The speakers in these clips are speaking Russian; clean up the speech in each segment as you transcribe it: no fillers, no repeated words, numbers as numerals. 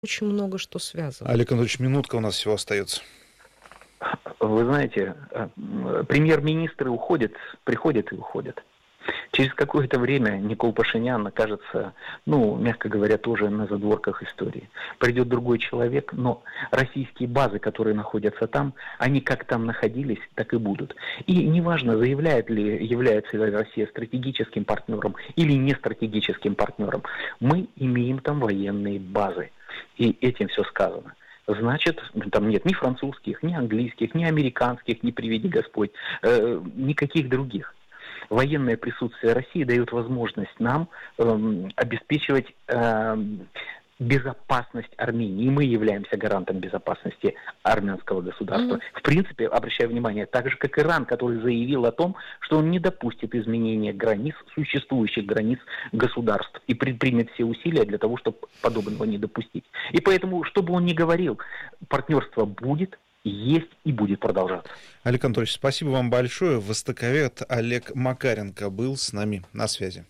очень много что связано. Олег Анатольевич, минутка у нас всего остается. Вы знаете, премьер-министры уходят, приходят и уходят. Через какое-то время Никол Пашинян окажется, мягко говоря, тоже на задворках истории. Придет другой человек, но российские базы, которые находятся там, они как там находились, так и будут. И неважно, является ли Россия стратегическим партнером или не стратегическим партнером, мы имеем там военные базы. И этим все сказано. Значит, там нет ни французских, ни английских, ни американских, ни приведи Господь, никаких других. Военное присутствие России дает возможность нам обеспечивать безопасность Армении. И мы являемся гарантом безопасности армянского государства. В принципе, обращаю внимание, так же, как Иран, который заявил о том, что он не допустит изменения границ, существующих границ государств, и предпримет все усилия для того, чтобы подобного не допустить. И поэтому, что бы он ни говорил, партнерство будет, есть и будет продолжаться. Олег Анатольевич, спасибо вам большое. Востоковед Олег Макаренко был с нами на связи.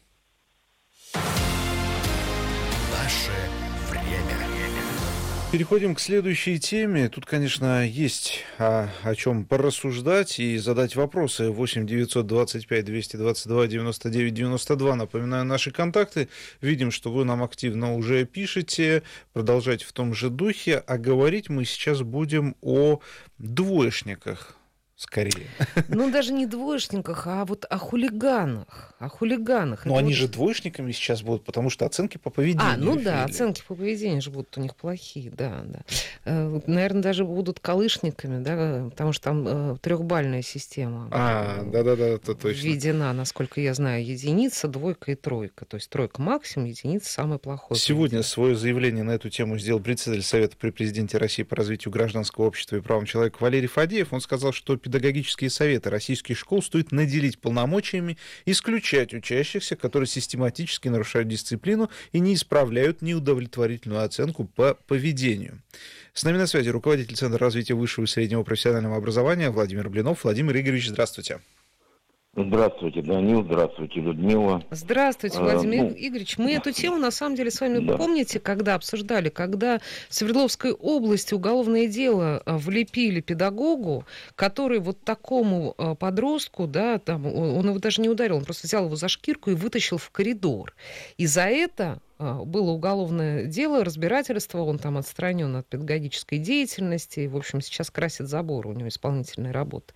Наше время. Переходим к следующей теме. Тут, конечно, есть о чем порассуждать и задать вопросы. 8 925 222 99 92. Напоминаю, наши контакты. Видим, что вы нам активно уже пишете. Продолжать в том же духе. А говорить мы сейчас будем о двоечниках. Скорее. Даже не двоечниках, а вот о хулиганах. Но они же двоечниками сейчас будут, потому что оценки по поведению. Оценки по поведению же будут у них плохие, да. Наверное, даже будут колышниками, да, потому что там трехбальная система. Это точно. Введена, насколько я знаю, единица, двойка и тройка. То есть тройка максимум, единица самый плохой. Сегодня свое заявление на эту тему сделал председатель Совета при президенте России по развитию гражданского общества и правам человека Валерий Фадеев. Он сказал, что педагогические советы российских школ стоит наделить полномочиями исключать учащихся, которые систематически нарушают дисциплину и не исправляют неудовлетворительную оценку по поведению. С нами на связи руководитель Центра развития высшего и среднего профессионального образования Владимир Блинов. Владимир Игоревич, здравствуйте. Здравствуйте, Данил, здравствуйте, Людмила. Здравствуйте, Владимир Игоревич. Мы эту тему, на самом деле, с вами помните, когда обсуждали, когда в Свердловской области уголовное дело влепили педагогу, который вот такому подростку, да, он его даже не ударил, он просто взял его за шкирку и вытащил в коридор. И за это было уголовное дело, разбирательство, он там отстранен от педагогической деятельности, в общем, сейчас красит забор, у него исполнительная работа.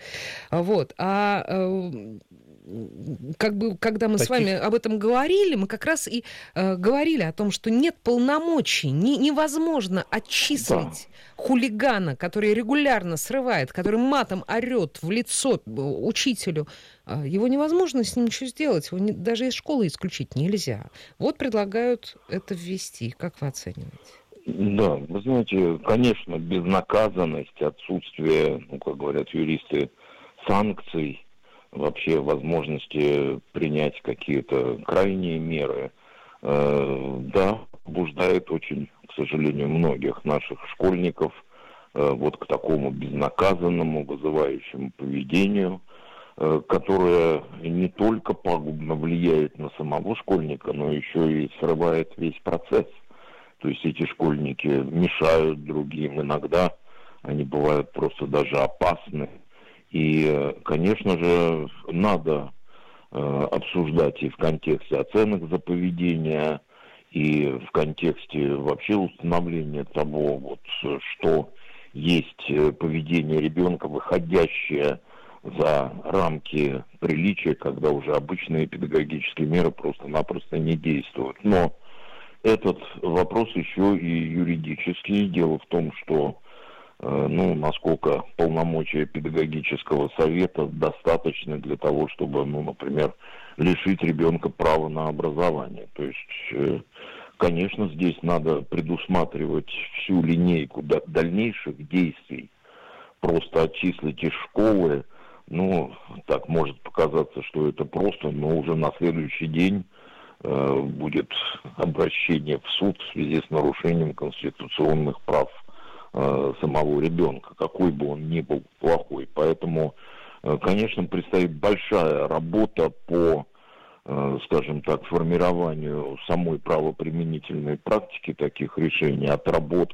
Когда мы с вами об этом говорили, мы как раз и говорили о том, что нет полномочий, невозможно отчислить хулигана, который регулярно срывает, который матом орет в лицо учителю. Его невозможно с ним ничего сделать, его даже из школы исключить нельзя. Вот предлагают это ввести. Как вы оцениваете? Да, вы знаете, конечно, безнаказанность, отсутствие, как говорят юристы, санкций, вообще возможности принять какие-то крайние меры, побуждает очень, к сожалению, многих наших школьников к такому безнаказанному, вызывающему поведению, которое не только пагубно влияет на самого школьника, но еще и срывает весь процесс. То есть эти школьники мешают другим, иногда они бывают просто даже опасны. И, конечно же, надо обсуждать и в контексте оценок за поведение, и в контексте вообще установления того, что есть поведение ребенка, выходящее за рамки приличия, когда уже обычные педагогические меры просто-напросто не действуют. Но этот вопрос еще и юридический. Дело в том, что насколько полномочия педагогического совета достаточны для того, чтобы, например, лишить ребенка права на образование. То есть, конечно, здесь надо предусматривать всю линейку дальнейших действий. Просто отчислить из школы, так может показаться, что это просто, но уже на следующий день будет обращение в суд в связи с нарушением конституционных прав самого ребенка, какой бы он ни был плохой. Поэтому, конечно, предстоит большая работа по скажем так, формированию самой правоприменительной практики таких решений, отработки